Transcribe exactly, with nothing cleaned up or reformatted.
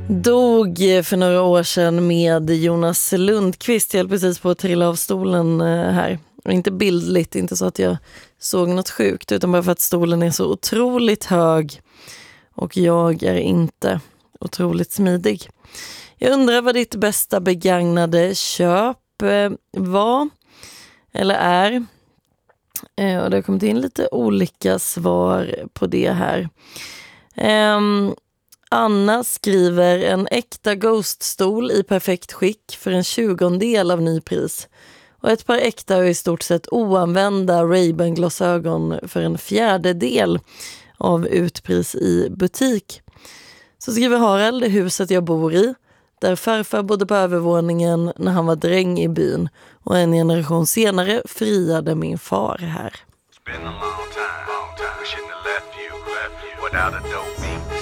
Dog för några år sedan med Jonas Lundqvist. Jag höll precis på att trilla av stolen här. Inte bildligt, inte så att jag såg något sjukt, utan bara för att stolen är så otroligt hög och jag är inte otroligt smidig. Jag undrar vad ditt bästa begagnade köp var eller är. Och det har kommit in lite olika svar på det här. Um, Anna skriver en äkta Ghost-stol i perfekt skick för en tjugondel av nypris. Och ett par äkta och i stort sett oanvända Ray-Ban-glasögon för en fjärdedel av utpris i butik. Så skriver Harald, huset jag bor i, där farfar bodde på övervåningen när han var dräng i byn. Och en generation senare friade min far här.